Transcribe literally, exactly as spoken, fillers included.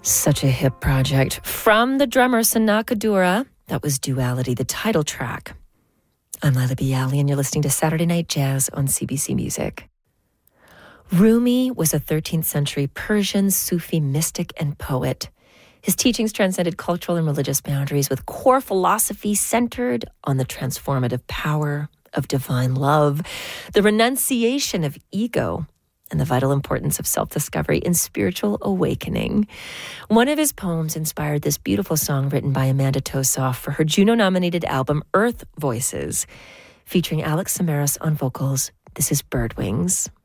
Such a hip project. From the drummer Sanaa Kadura, that was Duality, the title track. I'm Laila Biali, and you're listening to Saturday Night Jazz on C B C Music. Rumi was a thirteenth century Persian Sufi mystic and poet. His teachings transcended cultural and religious boundaries with core philosophy centered on the transformative power of divine love, the renunciation of ego, and the vital importance of self-discovery in spiritual awakening. One of his poems inspired this beautiful song written by Amanda Tosoff for her Juno-nominated album Earth Voices, featuring Alex Samaras on vocals. This is Bird Wings.